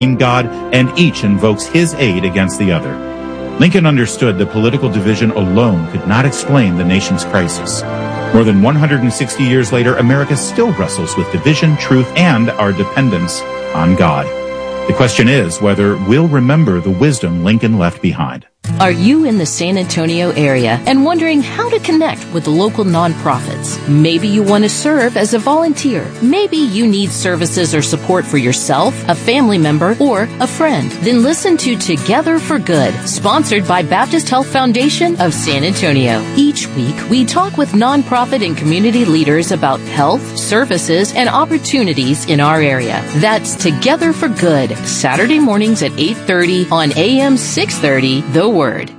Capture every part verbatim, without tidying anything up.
God, and each invokes his aid against the other. Lincoln understood that political division alone could not explain the nation's crisis. More than one hundred sixty years later, America still wrestles with division, truth, and our dependence on God. The question is whether we'll remember the wisdom Lincoln left behind. Are you in the San Antonio area and wondering how to connect with local nonprofits? Maybe you want to serve as a volunteer. Maybe you need services or support for yourself, a family member, or a friend. Then listen to Together for Good, sponsored by Baptist Health Foundation of San Antonio. Each week, we talk with nonprofit and community leaders about health, services, and opportunities in our area. That's Together for Good, Saturday mornings at eight thirty on A M six thirty, The Word.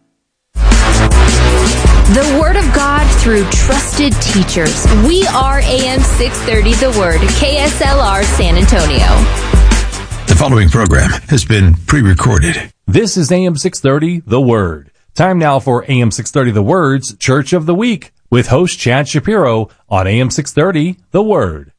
The Word of God through trusted teachers. We are A M six thirty The Word, K S L R San Antonio. The following program has been pre-recorded. This is A M six thirty The Word. Time now for A M six thirty The Word's Church of the Week with host Chad Shapiro on A M six thirty The Word.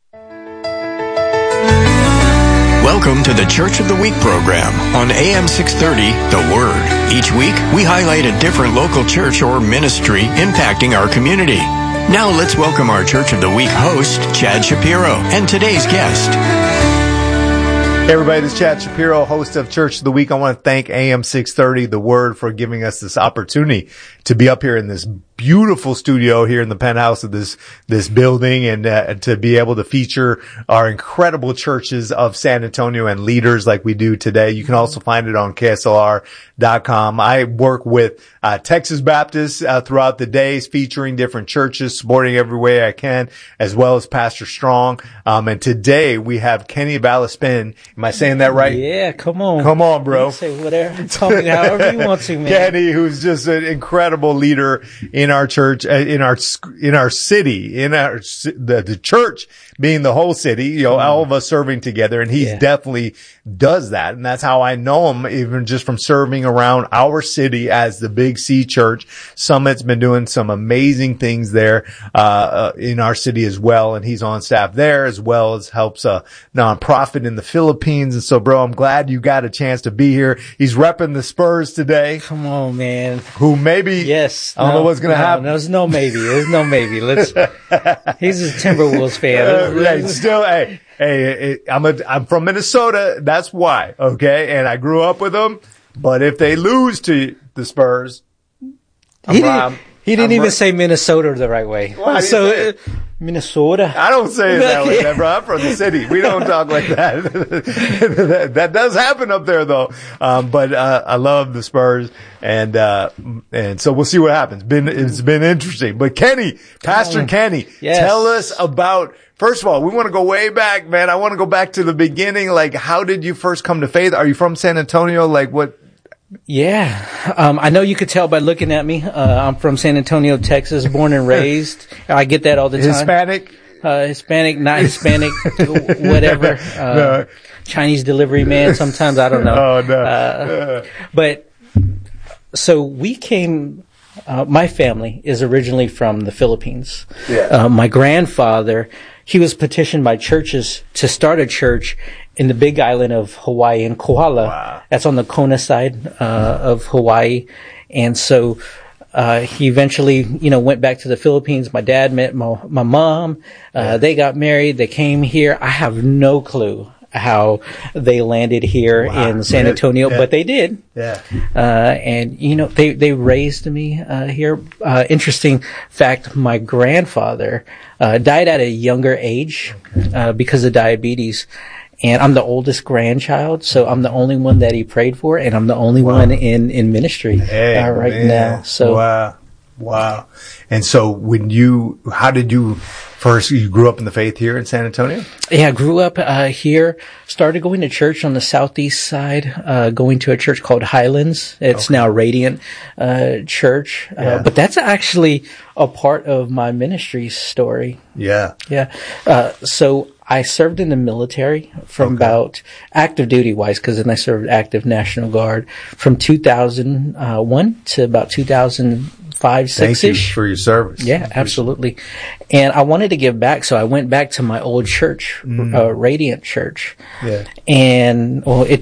Welcome to the Church of the Week program on A M six thirty The Word. Each week, we highlight a different local church or ministry impacting our community. Now let's welcome our Church of the Week host, Chad Shapiro, and today's guest. Hey everybody, this is Chad Shapiro, host of Church of the Week. I want to thank A M six thirty The Word for giving us this opportunity to be up here in this beautiful studio here in the penthouse of this this building, and uh, to be able to feature our incredible churches of San Antonio and leaders like we do today. You can also find it on K S L R dot com. I work with uh, Texas Baptists uh, throughout the days, featuring different churches, supporting every way I can, as well as Pastor Strong. Um, and today we have Kenny Valaspin. Am I saying that right? Yeah, come on. Come on, bro. You say whatever, talk however you want to, man. Kenny, who's just an incredible leader in our church, uh, in our in our city, in our the, the church being the whole city, you know, mm. all of us serving together, and he yeah. definitely does that, and that's how I know him, even just from serving around our city as the Big C Church. Summit's been doing some amazing things there uh, uh in our city as well, and he's on staff there as well as helps a nonprofit in the Philippines. And so, bro, I'm glad you got a chance to be here. He's repping the Spurs today. Come on, man. Who maybe? Yes. I don't no, know what's gonna no, happen. There's no maybe. There's no maybe. Let's. He's a Timberwolves fan. Uh, yeah, still, hey, hey, I'm a, I'm from Minnesota. That's why, okay? And I grew up with them. But if they lose to the Spurs, I'm, he didn't, I'm, he didn't I'm even right. say Minnesota the right way. Why so uh, Minnesota. I don't say it that way, man, bro. I'm from the city. We don't talk like that. that. That does happen up there, though. Um, but uh, I love the Spurs, and uh, and so we'll see what happens. Been it's been interesting. But Kenny, Pastor Kenny, yes. tell us about. First of all, we want to go way back, man. I want to go back to the beginning. Like, how did you first come to faith? Are you from San Antonio? Like, what? Yeah. Um, I know you could tell by looking at me. Uh, I'm from San Antonio, Texas, born and raised. I get that all the time. Hispanic? Uh, Hispanic, not Hispanic, whatever. Uh, no. Chinese delivery man sometimes, I don't know. Oh, no. Uh, but, so we came, uh, my family is originally from the Philippines. Yeah. Uh, my grandfather, he was petitioned by churches to start a church in the big island of Hawaii, in Kohala. Wow. That's on the Kona side uh, of Hawaii. And so uh he eventually, you know, went back to the Philippines. My dad met my, my mom. Uh yeah. They got married. They came here. I have no clue how they landed here wow. in San Antonio, yeah. but they did. Yeah. Uh and, you know, they, they raised me uh here. Uh Interesting fact, my grandfather uh died at a younger age uh because of diabetes. And I'm the oldest grandchild, so I'm the only one that he prayed for, and I'm the only wow. one in, in ministry hey, uh, right man. now. So wow, wow. And so, when you, how did you first? You grew up in the faith here in San Antonio? Yeah, I grew up uh, here. Started going to church on the southeast side. Uh, going to a church called Highlands. It's okay. now Radiant uh, Church, uh, yeah. but that's actually a part of my ministry story. Yeah, yeah. Uh, so. I served in the military from Okay. about active duty wise, because then I served active National Guard from two thousand one to about two thousand five, Thank six you ish. for your service. Yeah, absolutely. And I wanted to give back, so I went back to my old church, Mm. uh, Radiant Church. Yeah. And well, it